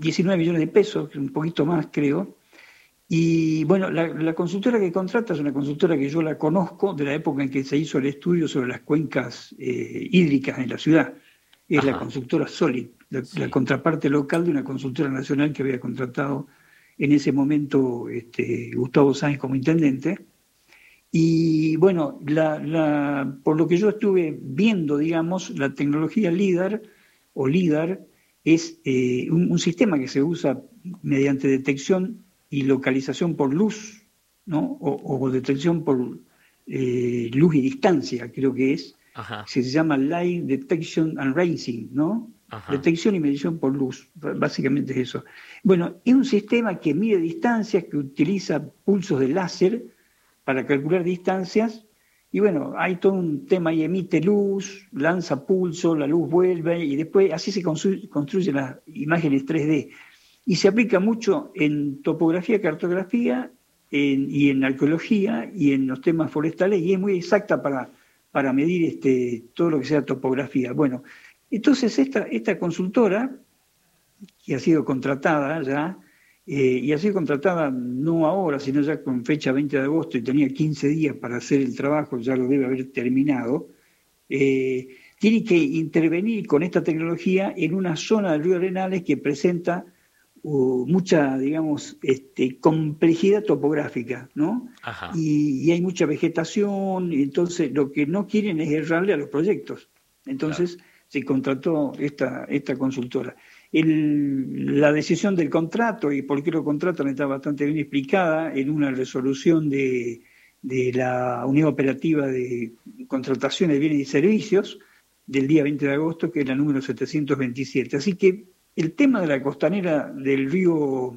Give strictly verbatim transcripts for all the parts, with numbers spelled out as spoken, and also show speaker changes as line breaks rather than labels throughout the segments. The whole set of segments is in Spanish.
diecinueve millones de pesos, un poquito más creo. Y bueno, la, la consultora que contrata es una consultora que yo la conozco de la época en que se hizo el estudio sobre las cuencas eh, hídricas en la ciudad. Es la
Ajá,
consultora Solid, la, la
sí.
contraparte local de una consultora nacional que había contratado en ese momento este, Gustavo Sáenz como intendente. Y bueno, la, la, por lo que yo estuve viendo, digamos, la tecnología LIDAR o LIDAR es eh, un, un sistema que se usa mediante detección y localización por luz, ¿no? O, o detección por eh, luz y distancia, creo que es,
Ajá,
se llama Light Detection and Ranging, ¿no?
ajá.
Detección y medición por luz, básicamente es eso. Bueno, es un sistema que mide distancias, que utiliza pulsos de láser para calcular distancias. Y bueno, hay todo un tema y emite luz, lanza pulso, la luz vuelve y después así se constru construyen las imágenes tres D. Y se aplica mucho en topografía, cartografía en, y en arqueología y en los temas forestales y es muy exacta para, para medir este, todo lo que sea topografía. Bueno, entonces esta, esta consultora que ha sido contratada ya, eh, y ha sido contratada no ahora, sino ya con fecha veinte de agosto y tenía quince días para hacer el trabajo, ya lo debe haber terminado, eh, tiene que intervenir con esta tecnología en una zona del río Arenales que presenta uh, mucha, digamos, este, complejidad topográfica, ¿no?
Ajá,
Y, y, hay mucha vegetación, y entonces lo que no quieren es errarle a los proyectos.
claro.
Entonces se contrató esta, esta consultora. El, la decisión del contrato y por qué lo contratan está bastante bien explicada en una resolución de, de la Unidad Operativa de Contrataciones de Bienes y Servicios del día veinte de agosto, que es la número setecientos veintisiete. Así que el tema de la costanera del río,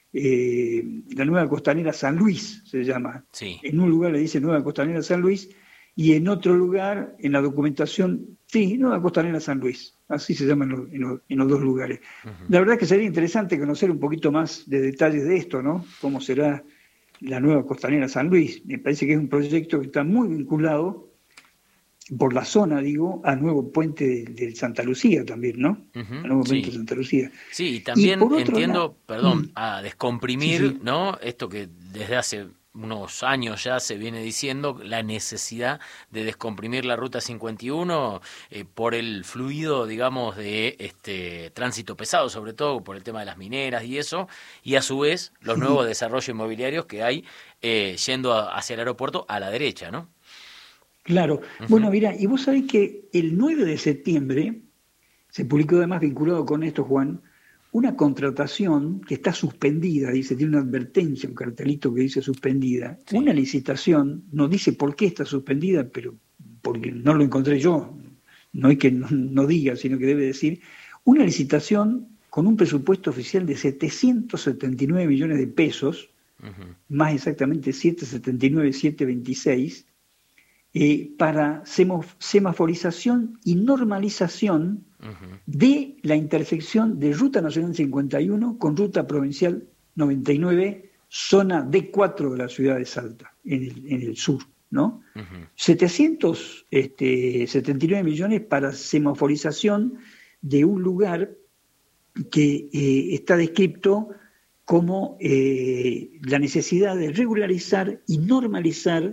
eh, la nueva costanera San Luis se llama.
Sí.
En un lugar le dice nueva costanera San Luis y en otro lugar, en la documentación, sí, nueva costanera San Luis. Así se llama en los, en los, en los dos lugares.
Ujú.
La verdad es que sería interesante conocer un poquito más de detalles de esto, ¿no? Cómo será la nueva costanera San Luis. Me parece que es un proyecto que está muy vinculado por la zona, digo, al nuevo puente del Santa Lucía también, ¿no? Al
Ujú,
nuevo puente de
sí.
Santa Lucía.
Sí, y
Y
también
por otro lado,
entiendo, perdón,
mm,
a
sí,
descomprimir,
sí,
¿no? Esto que desde hace unos años ya se viene diciendo, la necesidad de descomprimir la ruta cincuenta y uno eh, por el fluido, digamos, de este tránsito pesado, sobre todo por el tema de las mineras y eso, y a su vez los nuevos
sí,
desarrollos inmobiliarios que hay eh, yendo a- hacia el aeropuerto a la derecha, ¿no?
claro.
Ujú,
Bueno, mira, y vos sabés que el nueve de septiembre se publicó además vinculado con esto, Juan, una contratación que está suspendida, dice, tiene una advertencia, un cartelito que dice suspendida.
sí.
Una licitación, no dice por qué está suspendida, pero porque no lo encontré yo, no es que no, no diga, sino que debe decir, una licitación con un presupuesto oficial de setecientos setenta y nueve millones de pesos,
Ujú,
más exactamente setecientos setenta y nueve mil setecientos veintiséis, eh, para semaforización y normalización
ujú,
de la intersección de Ruta Nacional cincuenta y uno con Ruta Provincial noventa y nueve, zona D cuatro de la ciudad de Salta, en el, en el sur, ¿no?
ujú.
setecientos setenta y nueve millones para semaforización de un lugar que eh, está descrito como eh, la necesidad de regularizar y normalizar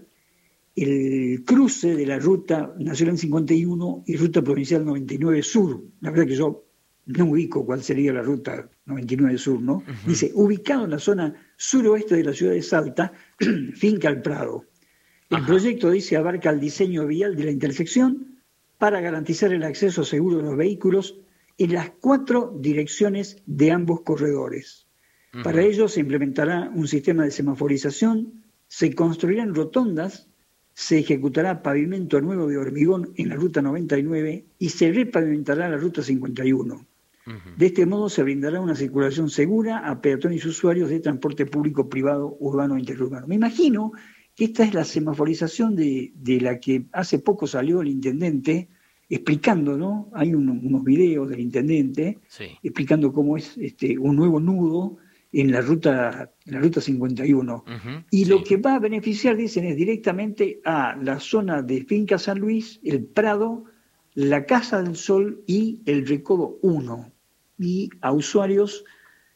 el cruce de la ruta Nacional cincuenta y uno y ruta provincial noventa y nueve Sur. La verdad que yo no ubico cuál sería la ruta noventa y nueve Sur, ¿no?
Ujú.
Dice, ubicado en la zona suroeste de la ciudad de Salta, finca El Prado. El
Ajá,
proyecto, dice, abarca el diseño vial de la intersección para garantizar el acceso seguro de los vehículos en las cuatro direcciones de ambos corredores. Para
ujú,
ello se implementará un sistema de semaforización, se construirán rotondas, se ejecutará pavimento nuevo de hormigón en la ruta noventa y nueve y se repavimentará la ruta cincuenta y uno.
ujú.
De este modo se brindará una circulación segura a peatones y usuarios de transporte público, privado, urbano e interurbano. Me imagino que esta es la semaforización de, de la que hace poco salió el intendente explicando, ¿no? Hay un, unos videos del intendente
Sí.
explicando cómo es este, un nuevo nudo en la ruta, en la ruta cincuenta y uno.
Ujú,
Y lo
sí.
que va a beneficiar, dicen, es directamente a la zona de Finca San Luis, el Prado, la Casa del Sol y el Recodo uno, y a usuarios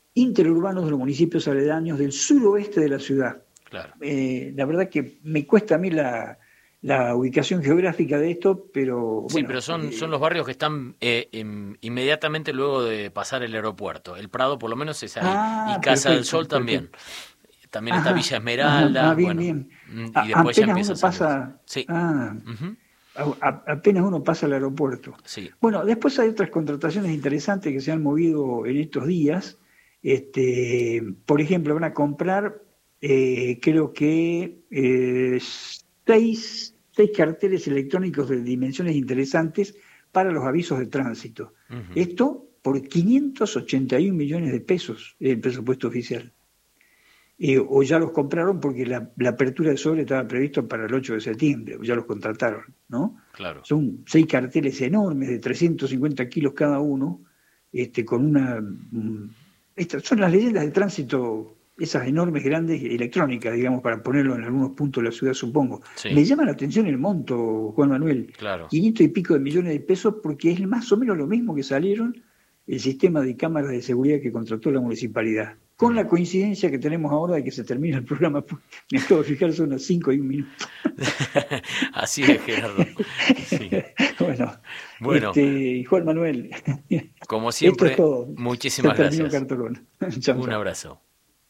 interurbanos de los municipios aledaños del suroeste de la ciudad.
Claro.
Eh, la verdad que me cuesta a mí la, la ubicación geográfica de esto, pero...
Sí,
bueno,
pero son,
eh,
son los barrios que están eh, in, inmediatamente luego de pasar el aeropuerto. El Prado por lo menos es ahí.
ah,
Y Casa
perfecto,
del Sol también.
Perfecto.
También
Ajá,
está Villa Esmeralda.
ajá, ah, bien,
bueno,
bien.
y después ya empieza
Apenas uno pasa...
Sí.
Ah,
Uh-huh.
a, a, apenas uno pasa al aeropuerto.
Sí.
Bueno, después hay otras contrataciones interesantes que se han movido en estos días. Este, por ejemplo, van a comprar, eh, creo que, eh, seis, seis carteles electrónicos de dimensiones interesantes para los avisos de tránsito. Uh-huh. Esto por quinientos ochenta y un millones de pesos, el presupuesto oficial. Eh, o ya los compraron porque la, la apertura de sobre estaba previsto para el ocho de septiembre, o ya los contrataron, ¿no?
Claro.
Son seis carteles enormes de trescientos cincuenta kilos cada uno, este, con una... Estas son las leyendas de tránsito, esas enormes, grandes, electrónicas, digamos, para ponerlo en algunos puntos de la ciudad, supongo. Sí. Me llama la atención el monto, Juan Manuel.
Claro.
quinientos y pico de millones de pesos, porque es más o menos lo mismo que salieron el sistema de cámaras de seguridad que contrató la municipalidad. Con la coincidencia que tenemos ahora de que se termina el programa, me acabo de fijar, son las cinco y un minuto.
Así es, Gerardo. Sí.
Bueno,
bueno
este, Juan Manuel,
como siempre,
esto es todo.
Muchísimas
se terminó
gracias.
Cartolón. Chau,
Un
chau.
abrazo.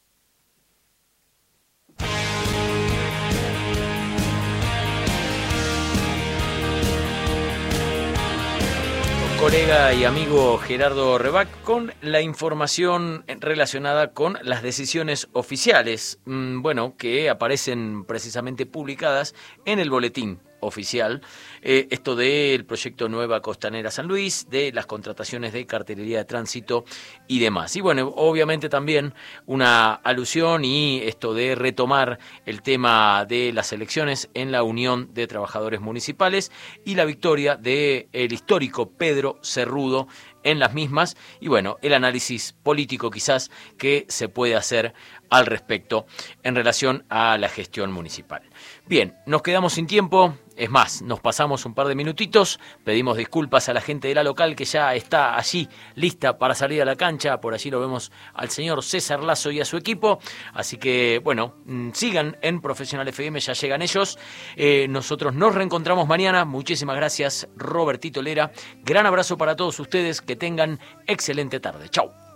Colega y amigo Gerardo Rebac con la información relacionada con las decisiones oficiales, bueno, que aparecen precisamente publicadas en el boletín oficial, eh, esto del proyecto Nueva Costanera San Luis, de las contrataciones de cartelería de tránsito y demás. Y bueno, obviamente también una alusión y esto de retomar el tema de las elecciones en la Unión de Trabajadores Municipales y la victoria del histórico Pedro Cerrudo en las mismas, y bueno, el análisis político quizás que se puede hacer al respecto en relación a la gestión municipal. Bien, nos quedamos sin tiempo, es más, nos pasamos un par de minutitos, pedimos disculpas a la gente de la local que ya está allí lista para salir a la cancha, por allí lo vemos al señor César Lazo y a su equipo, así que bueno, sigan en Profesional F M, ya llegan ellos, eh, nosotros nos reencontramos mañana, muchísimas gracias Robertito Lera, gran abrazo para todos ustedes, que tengan excelente tarde, chau.